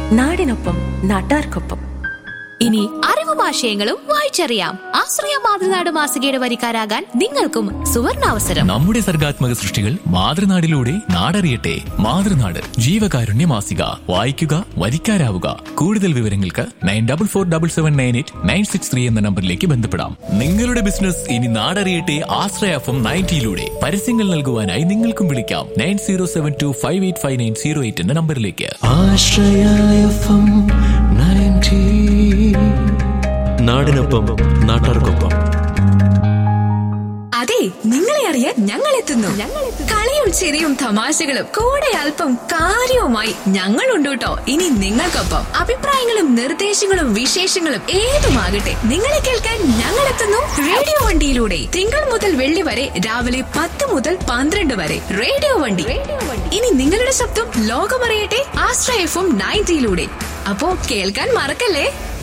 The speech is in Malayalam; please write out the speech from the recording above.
നാടിനൊപ്പം നാട്ടാർക്കൊപ്പം. ഇനി അറിവും ആശയങ്ങളും വായിച്ചറിയാം. ആശ്രയ മാതൃനാട് മാസികയുടെ വരിക്കാരാകാൻ നിങ്ങൾക്കും സുവർണാവസരം. നമ്മുടെ സർഗാത്മക സൃഷ്ടികൾ മാതൃനാടിലൂടെ നാടറിയട്ടെ. മാതൃനാട് ജീവകാരുണ്യ മാസിക. വായിക്കുക, വരിക്കാരാവുക. കൂടുതൽ വിവരങ്ങൾക്ക് 94477896 എന്ന നമ്പറിലേക്ക് ബന്ധപ്പെടാം. നിങ്ങളുടെ ബിസിനസ് ഇനി നാടറിയട്ടെ. ആശ്രയ FM 90 പരസ്യങ്ങൾ നൽകുവാനായി നിങ്ങൾക്കും വിളിക്കാം 9072585908 എന്ന നമ്പറിലേക്ക്. നാടിനൊപ്പം നാട്ടാർക്കൊപ്പം. അതെ, നിങ്ങളെ അറിയാൻ ഞങ്ങൾ എത്തുന്നു. കളിയും ചിരിയും തമാശകളും കൂടെ അല്പം കാര്യവുമായി ഞങ്ങളുണ്ട് കേട്ടോ. ഇനി നിങ്ങൾക്കൊപ്പം അഭിപ്രായങ്ങളും നിർദ്ദേശങ്ങളും വിശേഷങ്ങളും ഏതുമാകട്ടെ, നിങ്ങളെ കേൾക്കാൻ ഞങ്ങൾ എത്തുന്നു റേഡിയോ വണ്ടിയിലൂടെ. തിങ്കൾ മുതൽ വെള്ളി വരെ രാവിലെ 10 മുതൽ 12 വരെ റേഡിയോ വണ്ടി. ഇനി നിങ്ങളുടെ ശബ്ദം ലോകമറിയട്ടെ ആശ്രയ FM 90. അപ്പോ കേൾക്കാൻ മറക്കല്ലേ.